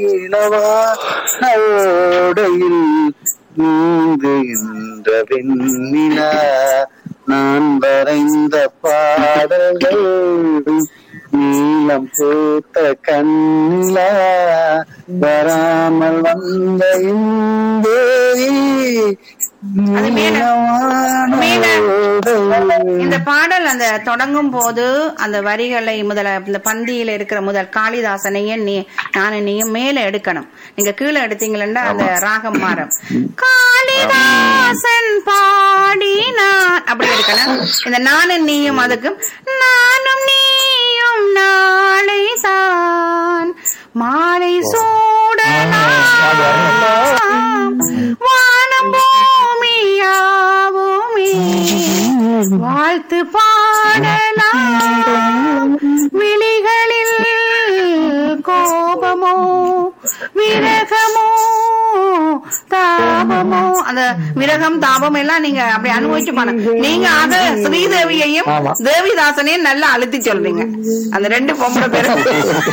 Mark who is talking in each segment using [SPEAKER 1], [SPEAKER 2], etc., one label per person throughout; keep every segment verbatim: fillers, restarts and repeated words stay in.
[SPEAKER 1] ஓடையில் நீங்குகின்ற வெண்ணிலா நான் வரைந்த பாடல்கள் நீளம் பூத்த கண்ணிலா வராமல் வந்த
[SPEAKER 2] இந்த பாடல் அந்த தொடங்கும் போது அந்த வரிகளை முதல இந்த பந்தியில இருக்கிற முதல் காளிதாசனையும் நீ நானும் நீயும் மேல எடுக்கணும். நீங்க கீழே எடுத்தீங்களா அந்த ராகம் மாறும். காளிதாசன் பாடினான் அப்படி எடுக்கணும். இந்த நானும் நீயும் அதுக்கும் நானும் நீயும் நாளை தான் மாலை சூடலாம் வானம் பூமியாவுமே வாழ்த்து பாடலாம் விழிகளில் கோபமோ விரகமோ தாபமோ அந்த விரகம் தாபம் எல்லாம் நீங்க அப்படி அனுபவிச்சு பாருங்க. நீங்க அத ஸ்ரீதேவியையும் தேவிதாசனையும் நல்லா அழுத்தி சொல்றீங்க. அந்த ரெண்டு பொம்பளை பேரும்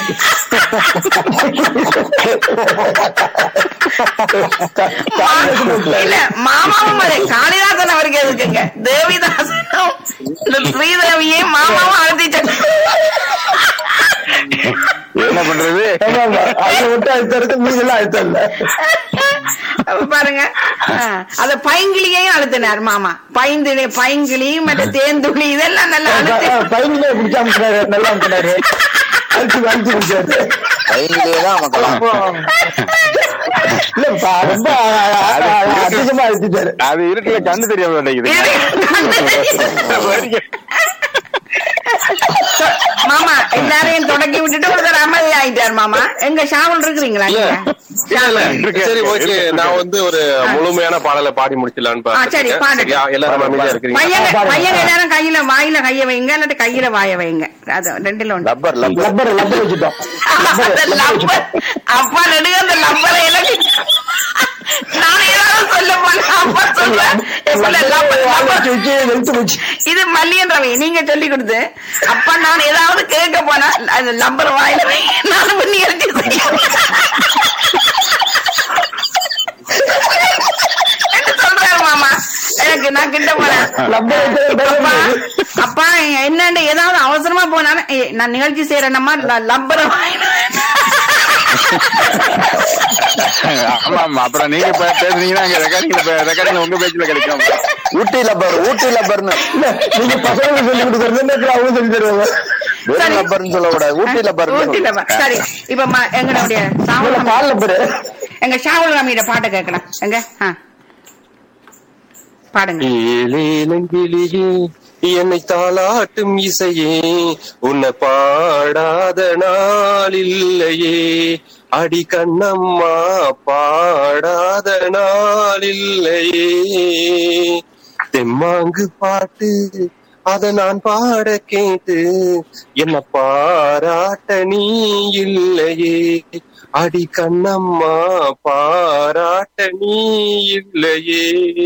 [SPEAKER 2] இல்ல மாமாவும் காளிதாசன் அவருக்கு எதுக்குங்க தேவிதாசனும் ஸ்ரீதேவியையும் மாமாவும் அழுத்தி சொல்ல
[SPEAKER 1] என்ன பண்றது?
[SPEAKER 2] பாருங்க அத பைங்கிலியையும் அழுத்தினார் மாமா. பைந்திலி பைங்கிலி மற்ற தேந்துளி இதெல்லாம் நல்லா அழுத்தி
[SPEAKER 1] பைங்கிலியை பிடிச்சா நல்லா அமுத்தினாரு. அது இருக்குல்ல கண்ணு தெரியாம
[SPEAKER 2] மாமா எல்லாரையும் தொடக்கி விட்டுட்டு ஒருத்தர் அமைதி ஆயிட்டார் மாமா. எங்க ஷாவல் இருக்கிறீங்களா?
[SPEAKER 3] சரி ஓகே, நான் வந்து ஒரு முழுமையான பாடலை பாடி முடிச்சிடலான்னு.
[SPEAKER 2] சரி பாடுங்க. பையன் எல்லாரும் கையில வாயில கைய வைங்க, இல்லாட்டி கையில வாய வைங்க. அது ரெண்டுல ஒன்று. அப்பா நடுங்க அந்த லப்பரை எல்லாம் நான் ஏதாவது சொல்ல போனேன். அப்பா சொல்றேன் இது மல்லியன் ரவி நீங்க சொல்லி கொடுத்து அப்பா நான் ஏதாவது கேட்க போனா அது லப்பர் வாயில வை நான் பண்ணி எடுத்து சொல்றாரு மாமா. எனக்கு நான் கிட்ட போனேன் அப்பா என்னன்னு ஏதாவது அவசரமா போனாலும் நான் நிகழ்ச்சி செய்யறேன்னம்மா லப்பர் வாயில.
[SPEAKER 1] ஆமா ஆமா அப்புறம் நீங்க பேசுனீங்கன்னா ரெக்கார்டிங் உங்க பேச்சுல கிடைக்கும். ஊட்டி லப்பர் ஊட்டி லப்பர்னு நீங்க பசங்க சொல்லி கொடுக்கறது அவங்க சொல்லி தருவாங்க. லப்பர்னு சொல்லக்கூடாது, ஊட்டி லப்பர்.
[SPEAKER 2] ஊட்டி லப்பர். சரி இப்ப எங்களுடைய
[SPEAKER 1] பால் லப்பர்
[SPEAKER 2] எங்க ஷாவுல் ராமியோட பாட்டை கேட்கலாம். எங்க பாடுங்க.
[SPEAKER 3] என்னை தாளாட்டும் இசையே உன்னை பாடாத நாள் இல்லையே அடி கண்ணம்மா பாடாத நாள் இல்லையே தெம்மாங்கு பாட்டு அத நான் பாட கேட்டு என்ன பாராட்ட நீ இல்லையே அடி கண்ணம்மா பாராட்ட நீ இல்லையே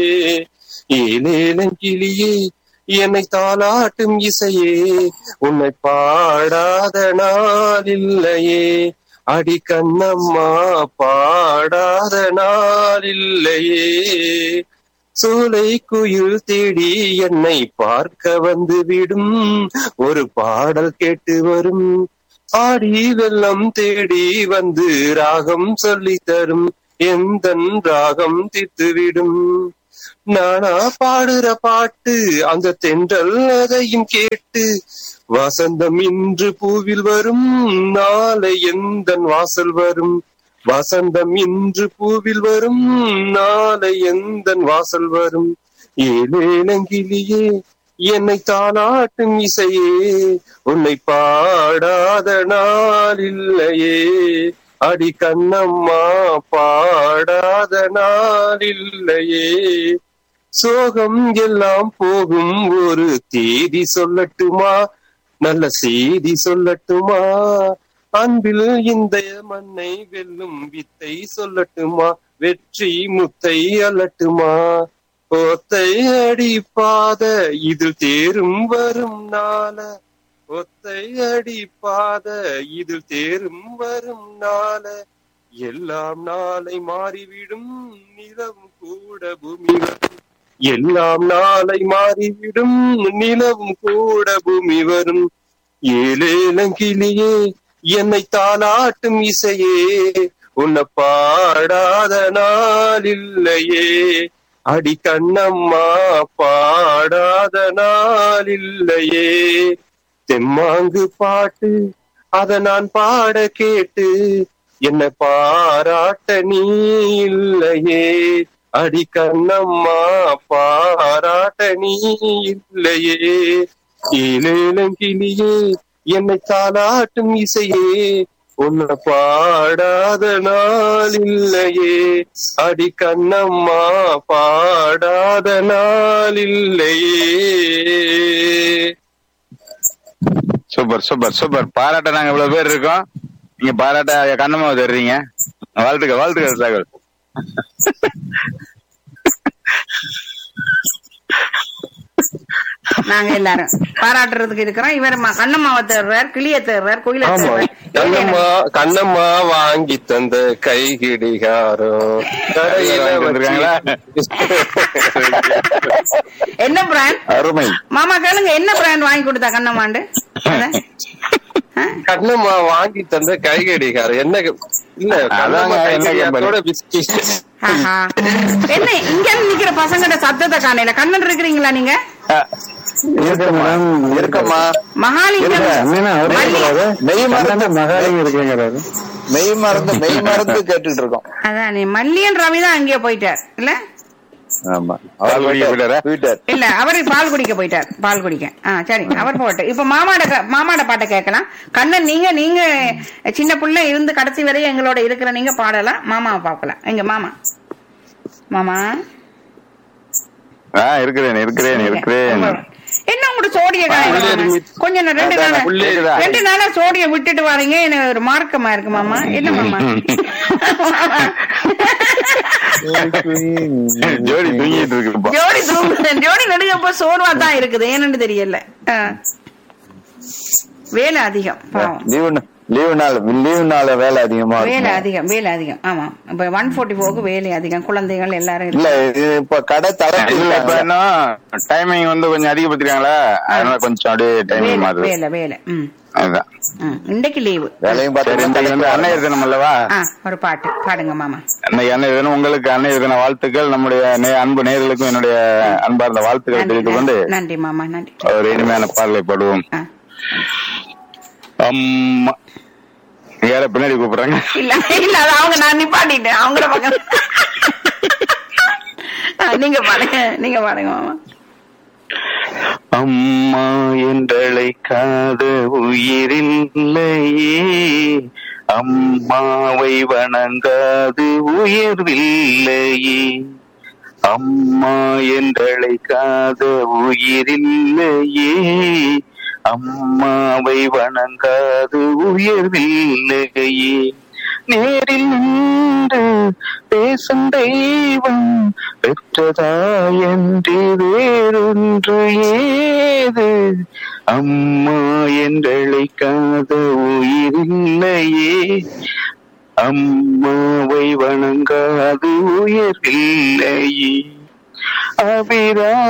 [SPEAKER 3] ஏலேலங்கிளியே என்னை தாளாட்டும் இசையே உன்னை பாடாத நாள் இல்லையே அடி கண்ணம்மா பாடாத நாள் இல்லையே சோலை குயில் தேடி என்னை பார்க்க வந்து விடும் ஒரு பாடல் கேட்டு வரும் ஆடி வெள்ளம் தேடி வந்து ராகம் சொல்லி தரும் எந்தன் ராகம் தீர்த்துவிடும் நானா பாடுற பாட்டு அந்த தென்றல் அதையும் கேட்டு வசந்தம் இன்று பூவில் வரும் நாளை எந்தன் வாசல் வரும் வசந்தம் இன்று பூவில் வரும் நாளை எந்தன் வாசல் வரும் ஏலேலங்கிளியே என்னை தாளாட்டும் இசையே உன்னை பாடாத நாள் இல்லையே அடி கண்ணம்மா பாடாத நாள் இல்லையே சோகம் எல்லாம் போகும் ஒரு தேதி சொல்லட்டுமா நல்ல செய்தி சொல்லட்டுமா அன்பில் இந்த மண்ணை வெல்லும் வித்தை சொல்லட்டுமா வெற்றி முத்தை அல்லட்டுமா ஒத்தை அடி பாத இதில் தேரும் வரும் நாள ஒத்தை அடி பாத இதில் தேரும் வரும் நாள எல்லாம் நாளை மாறிவிடும் நிலவும் கூட பூமி வரும். எல்லாம் நாளை மாறிவிடும் நிலவும் கூட பூமி வரும். ஏலேலங்கிளியே என்னை தாளாட்டும் இசையே, உன்னை பாடாத நாள் இல்லையே. அடி கண்ணம்மா பாடாத நாள் இல்லையே. தெம்மாங்கு பாட்டு அத நான் பாட கேட்டு என்ன பாராட்ட நீ இல்லையே. அடி கண்ணம்மா பாராட்ட நீ இல்லையே. ஏலேலங்கிளியே என்னை தாளாட்டும் இசையே, உன்னை பாடாத நாள் இல்லையே. அடி கண்ணம்மா பாடாத நாள் இல்லையே.
[SPEAKER 1] Super super super. பாராட்ட நாங்க இவ்வளவு பேர் இருக்கோம், நீங்க பாராட்ட கண்ணம்மா தர்றீங்க. வாழ்த்துக்கள் வாழ்த்துக்கள் சாகர்.
[SPEAKER 2] நாங்க எல்லாரும் பாராட்டுறதுக்கு இருக்கிறோம். இவர் கண்ணம்மாவை தேர்றார், கிளிய தேர்றார், கோயில
[SPEAKER 3] கண்ணம்மா கண்ணம்மா வாங்கி தந்த கைகிடிகாரம்
[SPEAKER 2] என்ன பிராண்ட்?
[SPEAKER 1] அருமை
[SPEAKER 2] மாமா கேளுங்க, என்ன பிராண்ட் வாங்கி கொடுத்தா கண்ணம்மாண்டு?
[SPEAKER 3] கண்ணம்மா வாங்கி தந்த கைகடிகாரம் என்ன? இல்ல கண்ணம்மா பிஸ்கி.
[SPEAKER 2] என்ன இங்க நிக்கிற பசங்கட சத்தத்தை காணையில கண்ணன் இருக்கிறீங்களா நீங்க?
[SPEAKER 1] இருக்கமா
[SPEAKER 2] மகாலிங்கம்
[SPEAKER 1] மெய் மறந்து மகாலிங்கம் இருக்குங்கிறாரு. மெய் மறந்து மெய் மறந்து கேட்டுட்டு இருக்கோம்.
[SPEAKER 2] அதான் மல்லியன் ரவிதான் அங்கேயே போயிட்டார் இல்ல?
[SPEAKER 1] ஆமா, இல்ல
[SPEAKER 2] அவரு பால் குடிக்க போயிட்டார், பால் குடிக்க. ஆஹ் சரி, அவர் போட்டு இப்ப மாமாட மாமாட பாட்டை கேட்கலாம். கண்ணன் நீங்க நீங்க சின்ன பிள்ளை இருந்து கடைசி வரையும் எங்களோட இருக்கிற நீங்க பாடலாம், மாமாவை பாக்கலாம். எங்க மாமா மாமா
[SPEAKER 1] இருக்கிறேன் இருக்கிறேன் இருக்கிறேன்.
[SPEAKER 2] என்ன உங்களோட சோடிய கொஞ்சம் ரெண்டு நாளா ரெண்டு நாளா சோடிய விட்டுட்டு வரீங்க, எனக்கு ஒரு மார்க்கமா இருக்கு மாமா. என்ன மாமா?
[SPEAKER 1] ஜோடி தூங்கிட்டு இருக்கு.
[SPEAKER 2] ஜோடி தூங்கு ஜோடி நடுங்கப்போ சோர்வா தான் இருக்குது, ஏன்னு தெரியல. வேலை அதிகம்,
[SPEAKER 1] லீவு நாள் லீவு நாள் வேலை அதிகமா,
[SPEAKER 2] வேலை அதிகம் வேலை அதிகம். ஆமா, இப்ப ஒன் போர்ட்டி போக்கு வேலை அதிகம், குழந்தைகள் எல்லாரும்
[SPEAKER 1] இல்ல. இப்ப கடை தரப்பில் டைமிங் வந்து கொஞ்சம் அதிகப்படுத்திருக்காங்களா, அதனால கொஞ்சம் அப்படியே டைமிங் மாறுது.
[SPEAKER 2] வேலை வேலை
[SPEAKER 1] அதுதான்
[SPEAKER 2] இன்னைக்கு லீவு.
[SPEAKER 1] வேலையும் பார்த்து அன்னையர் தினம் அல்லவா,
[SPEAKER 2] ஒரு பாட்டு பாடுங்க மாமா.
[SPEAKER 1] அன்னைக்கு அன்னையர் தினம், உங்களுக்கு அன்னையர் தின வாழ்த்துக்கள். நம்முடைய அன்பு நேயர்களுக்கும் என்னுடைய அன்பார்ந்த வாழ்த்துக்களை தெரிவித்துக் கொண்டு
[SPEAKER 2] நன்றி மாமா, நன்றி.
[SPEAKER 1] ஒரு இனிமையான பாடலை பாடுவோம். அம்மா யார பின்னாடி கூப்பிடுறாங்க?
[SPEAKER 2] இல்ல இல்ல, அது அவங்க நான் நிப்பாட்டிட்டேன், அவங்கள பக்கம். நீங்க பாருங்க நீங்க பாருங்க மாமா.
[SPEAKER 1] அம்மா என்றழைக்காத உயிரில்லையே, அம்மாவை வணங்காது உயர்வில்லையே. அம்மா என்றழைக்காத உயிரில்லையே, அம்மாவை வணங்காது உயர்வில்லையே. நேரில் நின்று பேசும் தெய்வம் பெற்றதாயன்றி வேறொன்று ஏது. அம்மா என்றழைக்காத உயிரில்லையே, அம்மாவை வணங்காது உயர்வில்லையே. அபிரா